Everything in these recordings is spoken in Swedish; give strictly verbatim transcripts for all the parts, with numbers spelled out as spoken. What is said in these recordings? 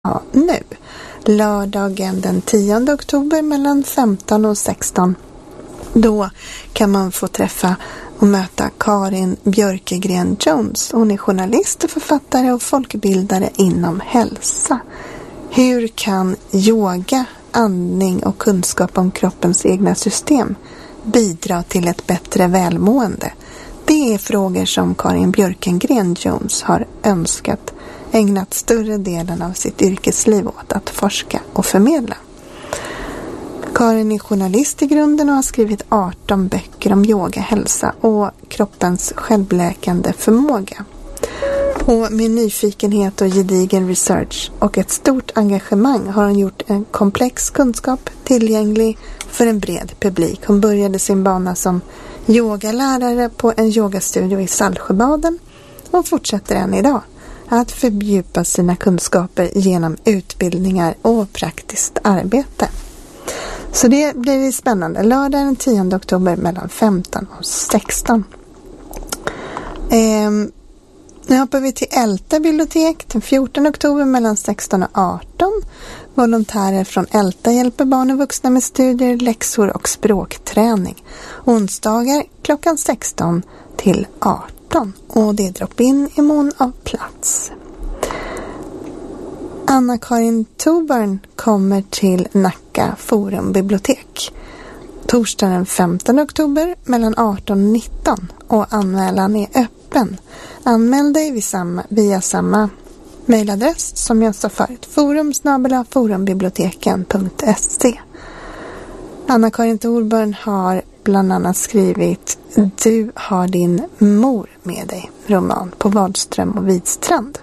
Ja, nu. Lördagen den tionde oktober mellan femton och sexton. Då kan man få träffa och möta Karin Björkegren Jones. Hon är journalist och författare och folkbildare inom hälsa. Hur kan yoga, andning och kunskap om kroppens egna system bidra till ett bättre välmående? Det är frågor som Karin Björkegren Jones har önskat ägnat större delen av sitt yrkesliv åt att forska och förmedla. Karin är journalist i grunden och har skrivit arton böcker om yoga, hälsa och kroppens självläkande förmåga. Och med nyfikenhet och gedigen research och ett stort engagemang har hon gjort en komplex kunskap tillgänglig för en bred publik. Hon började sin bana som yogalärare på en yogastudio i Saltsjöbaden och fortsätter än idag att fördjupa sina kunskaper genom utbildningar och praktiskt arbete. Så det blir spännande. Lördag den tionde oktober mellan femton och sexton. Ehm, nu hoppar vi till Älta bibliotek den fjortonde oktober mellan sexton och arton. Volontärer från Älta hjälper barn och vuxna med studier, läxor och språkträning. Onsdagar klockan sexton till arton. Och det är drop-in i mån av plats. Anna-Karin Toburn kommer till Nacka Forum bibliotek. Torsdag den femtonde oktober mellan arton och nitton. Och anmälan är öppen. Anmäl dig via samma, via samma mejladress som jag sa förut. forum snabel-a forumbiblioteken punkt se. Anna-Karin Toburn har bland annat skrivit Du har din mor med dig, roman på Wadström och Widstrand.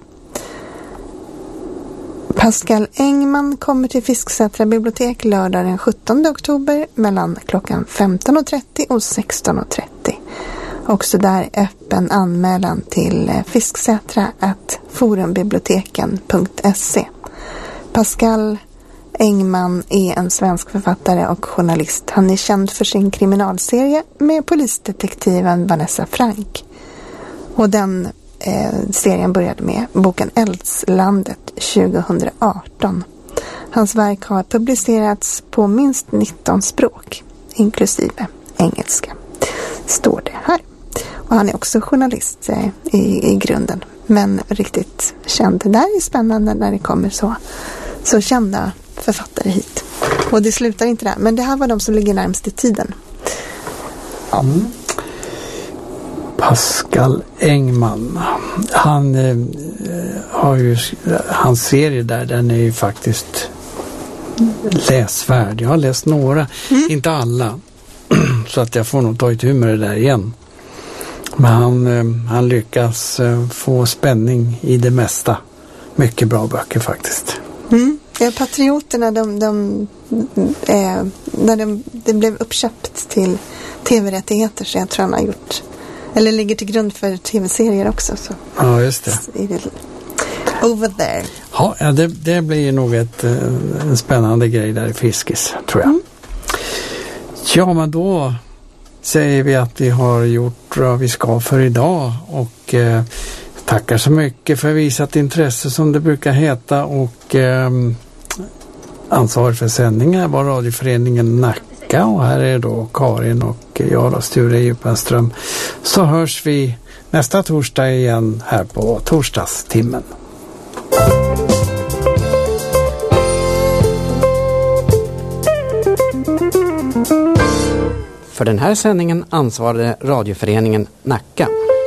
Pascal Engman kommer till Fisksätra bibliotek lördag den sjuttonde oktober mellan klockan femton och trettio och sexton och trettio. Också där öppen anmälan till fisksätra at forumbiblioteken punkt se. Pascal Engman är en svensk författare och journalist. Han är känd för sin kriminalserie med polisdetektiven Vanessa Frank. Och den eh, serien började med boken Eldslandet tjugohundraarton. Hans verk har publicerats på minst nitton språk, inklusive engelska. Står det här. Och han är också journalist eh, i, i grunden. Men riktigt känd. Det där är spännande när det kommer så, så kända författare hit. Och det slutar inte där. Men det här var de som ligger närmast i tiden. Mm. Pascal Engman. Han eh, har ju hans serie där, den är ju faktiskt läsvärd. Jag har läst några, mm. inte alla. Så att jag får nog ta itu med det där igen. Men han, eh, han lyckas eh, få spänning i det mesta. Mycket bra böcker faktiskt. Mm. Ja, Patrioterna, de, de, eh, när de, det blev uppköpt till tv-rättigheter, så jag tror han har gjort, eller ligger till grund för tv-serier också. Så. Ja, just det. Over there. Ja, det, det blir nog ett, en spännande grej där i Fiskis, tror jag. Mm. Ja, men då säger vi att vi har gjort vad vi ska för idag och eh, tackar så mycket för visat intresse, som det brukar heta, och eh, ansvarig för sändningar var radioföreningen Nacka, och här är då Karin och jag då, Sture Djupenström. Så hörs vi nästa torsdag igen här på torsdagstimmen. För den här sändningen ansvarade radioföreningen Nacka.